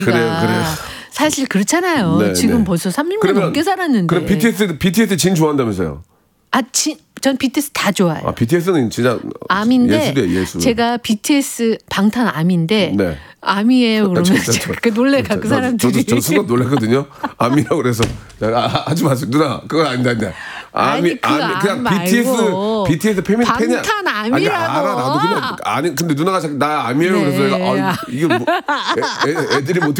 그래요. 사실 그렇잖아요. 네, 지금 네. 벌써 3년 넘게 살았는데. 그럼 BTS 진 좋아한다면서요? 전 BTS 다 좋아해요. BTS는 진짜 암인데 예술이에요, 예술. 제가 BTS 방탄 암인데 네. 암이에요 그러면 그렇게 놀래가 그 사람들이. 저 순간 놀랐거든요. 암이라고 그래서 하지 마세요. 누나 그건 아닌데. 그냥 BTS 팬이냐? 방탄 암이라고. 알아 나도 그냥 근데 누나가 나 암이에요. 네. 그래서 이게 뭐 애들이 뭐